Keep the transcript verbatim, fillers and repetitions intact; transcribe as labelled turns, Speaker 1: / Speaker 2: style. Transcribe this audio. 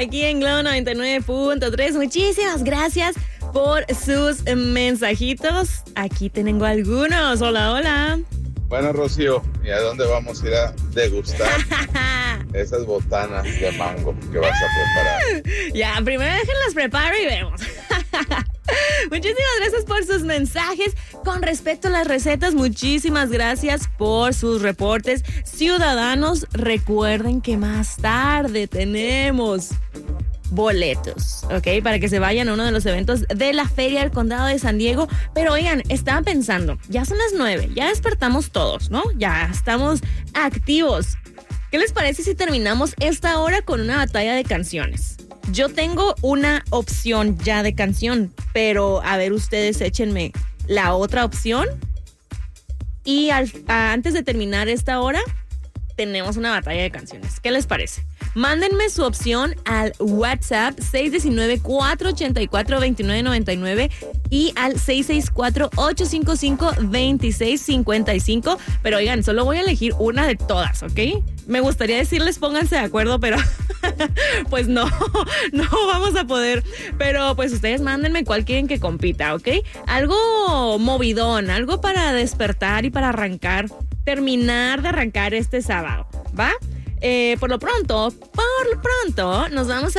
Speaker 1: aquí en Globo noventa y nueve punto tres. Muchísimas gracias por sus mensajitos. Aquí tengo algunos. Hola, hola.
Speaker 2: Bueno, Rocío, ¿y a dónde vamos a ir a degustar esas botanas de mango que vas a preparar?
Speaker 1: Ya, primero déjenlas preparo y vemos. Muchísimas gracias por sus mensajes. Con respecto a las recetas, muchísimas gracias por sus reportes. Ciudadanos, recuerden que más tarde tenemos boletos, ¿ok? Para que se vayan a uno de los eventos de la Feria del Condado de San Diego. Pero oigan, estaba pensando, ya son las nueve, ya despertamos todos, ¿no? Ya estamos activos. ¿Qué les parece si terminamos esta hora con una batalla de canciones? Yo tengo una opción ya de canción, pero a ver, ustedes échenme la otra opción. Y al, a, antes de terminar esta hora, tenemos una batalla de canciones. ¿Qué les parece? Mándenme su opción al WhatsApp seis uno nueve, cuatro ocho cuatro, dos nueve nueve nueve y al seis seis cuatro, ocho cinco cinco, dos seis cinco cinco. Pero oigan, solo voy a elegir una de todas, ¿ok? Me gustaría decirles pónganse de acuerdo, pero pues no, no vamos a poder. Pero pues ustedes mándenme cuál quieren que compita, ¿ok? Algo movidón, algo para despertar y para arrancar, terminar de arrancar este sábado, ¿va? Eh, por lo pronto, por lo pronto, nos vamos a